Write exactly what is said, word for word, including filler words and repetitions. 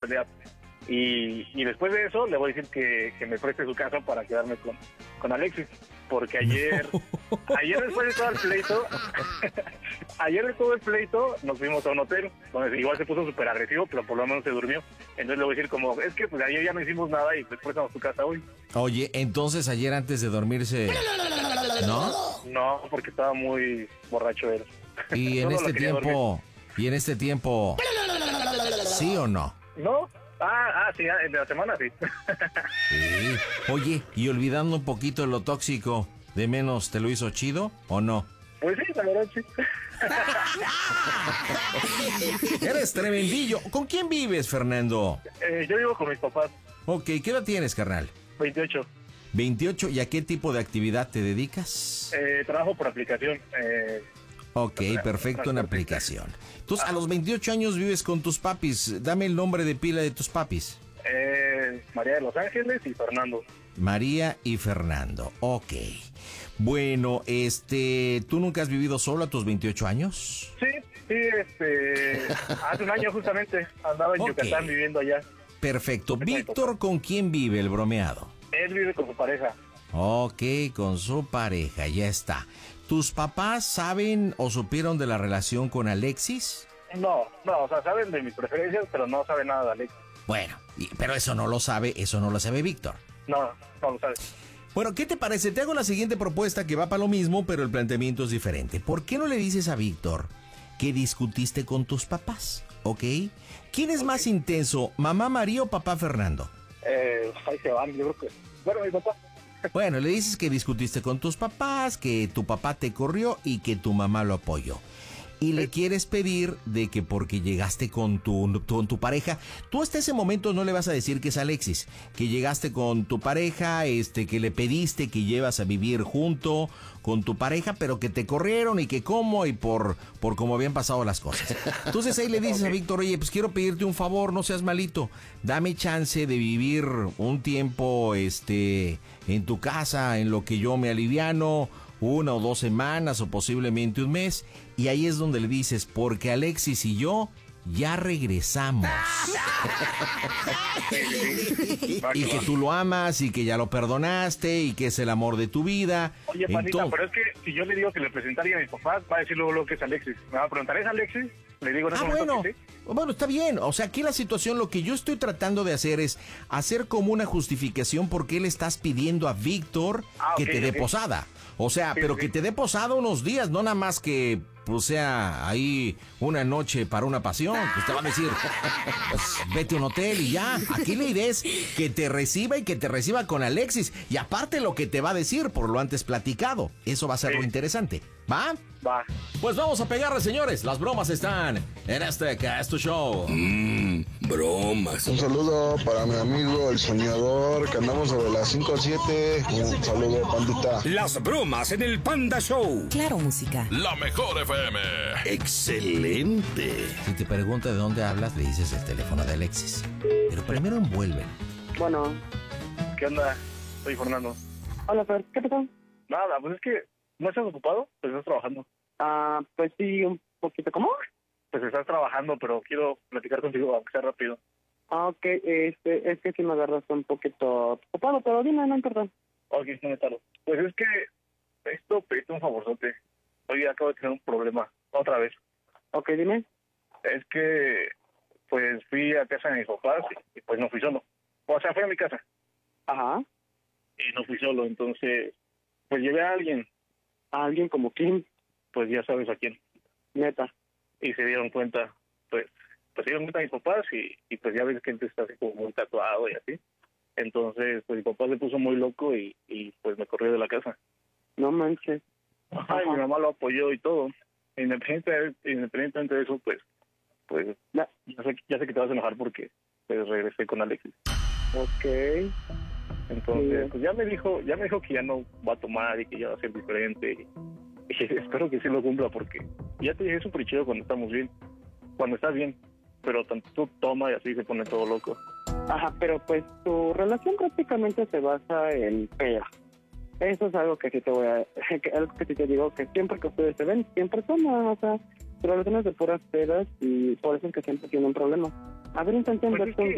pelear. Y, y después de eso le voy a decir que, que me preste su casa para quedarme con, con Alexis. Porque ayer, no. ayer después de todo el pleito, ayer de todo el pleito nos fuimos a un hotel, donde igual se puso súper agresivo, pero por lo menos se durmió. Entonces le voy a decir como, es que pues ayer ya no hicimos nada y después estamos a tu casa hoy. Oye, entonces ayer antes de dormirse, ¿no? No, porque estaba muy borracho él. Y en este tiempo, y en este tiempo, ¿sí o no? No. Ah, ah, sí, en la semana sí. Sí. Oye, y olvidando un poquito lo tóxico, ¿de menos te lo hizo chido o no? Pues sí, la verdad sí. Eres tremendillo. ¿Con quién vives, Fernando? Eh, yo vivo con mis papás. Ok, ¿qué edad tienes, carnal? veintiocho. veintiocho, ¿y a qué tipo de actividad te dedicas? Eh, trabajo por aplicación. Eh, ok, perfecto, una aplicación. Entonces, a los veintiocho años vives con tus papis. Dame el nombre de pila de tus papis. Eh, María de los Ángeles y Fernando. María y Fernando, ok. Bueno, este, ¿tú nunca has vivido solo a tus veintiocho años? Sí, sí, este, hace un año justamente andaba en okay. Yucatán viviendo allá. Perfecto. Víctor, ¿con quién vive el bromeado? Él vive con su pareja. Ok, con su pareja, ya está. ¿Tus papás saben o supieron de la relación con Alexis? No, no, o sea, saben de mis preferencias, pero no saben nada de Alexis. Bueno, y, pero eso no lo sabe, eso no lo sabe Víctor. No, no lo sabe. Bueno, ¿qué te parece? Te hago la siguiente propuesta que va para lo mismo, pero el planteamiento es diferente. ¿Por qué no le dices a Víctor que discutiste con tus papás? ¿Ok? ¿Quién es okay. más intenso, mamá María o papá Fernando? Eh, ahí se van, yo creo que... Bueno, mi papá. Bueno, le dices que discutiste con tus papás, que tu papá te corrió y que tu mamá lo apoyó. Y le quieres pedir de que porque llegaste con tu, tu, con tu pareja, tú hasta ese momento no le vas a decir que es Alexis, que llegaste con tu pareja, este, que le pediste que llevas a vivir junto con tu pareja, pero que te corrieron y que cómo y por, por cómo habían pasado las cosas. Entonces ahí le dices okay. a Víctor, oye, pues quiero pedirte un favor, no seas malito, dame chance de vivir un tiempo, este, en tu casa, en lo que yo me aliviano, una o dos semanas o posiblemente un mes, y ahí es donde le dices, porque Alexis y yo ya regresamos. Y que tú lo amas y que ya lo perdonaste y que es el amor de tu vida. Oye, panita, Entonces, pero es que si yo le digo que le presentaría a mis papás, va a decir luego lo que es Alexis. Me va a preguntar, ¿es Alexis? Le digo, en ese ah, momento bueno, que sí. Bueno, está bien. O sea, aquí la situación, lo que yo estoy tratando de hacer es hacer como una justificación por qué le estás pidiendo a Víctor ah, que okay, te dé okay. posada. O sea, sí, pero sí. que te dé posada unos días, no nada más que, pues, sea ahí una noche para una pasión. Pues te va a decir, pues, vete a un hotel y ya. Aquí la idea es que te reciba y que te reciba con Alexis. Y aparte lo que te va a decir por lo antes platicado. Eso va a ser sí. lo interesante. ¿Va? Va. Pues vamos a pegarle, señores. Las bromas están en este Casto Show. Mmm, bromas. Un saludo para mi amigo el soñador, que andamos sobre las cinco o siete. Un saludo, pandita. Las bromas en el Panda Show. Claro, música. La mejor F M. Excelente. Si te pregunta de dónde hablas, le dices el teléfono de Alexis. Pero primero envuelven. Bueno, ¿qué onda? Soy Fernando. Hola, Fer, ¿qué pasó? Nada, pues es que ¿no estás ocupado? Pues estás trabajando. Ah, pues sí, un poquito. ¿Cómo? Pues estás trabajando, pero quiero platicar contigo, aunque sea rápido. Ah, ok, este, es que si me agarras un poquito ocupado, pero dime, no importa. Ok, no me tardo. Pues es que esto, pediste un favorzote. Hoy acabo de tener un problema, otra vez. Ok, dime. Es que, pues fui a casa de mis papás y, y pues no fui solo. O sea, fui a mi casa. Ajá. Y no fui solo, entonces, pues llevé a alguien. ¿A alguien como quién? Pues ya sabes a quién. Neta. Y se dieron cuenta, pues, pues se dieron cuenta mis papás y, y pues ya ves que gente está así como muy tatuado y así. Entonces, pues mi papá se puso muy loco y, y pues me corrió de la casa. No manches. Ajá, y mi mamá lo apoyó y todo. Independientemente, independientemente de eso, pues, pues, ya, ya, sé, ya sé que te vas a enojar porque pues regresé con Alexis. Ok. Entonces, sí. pues ya me dijo, ya me dijo que ya no va a tomar y que ya va a ser diferente. Y, y espero que sí lo cumpla porque ya te dije súper chido cuando estamos bien, cuando estás bien, pero tanto tú toma y así se pone todo loco. Ajá, pero pues tu relación prácticamente se basa en pea. Eso es algo que sí te voy a, que, algo que sí te digo, que siempre que ustedes se ven, siempre toman, o sea, tu relación es de puras pedas y por eso es que siempre tienen problemas. A ver, intenten pues verse es que... un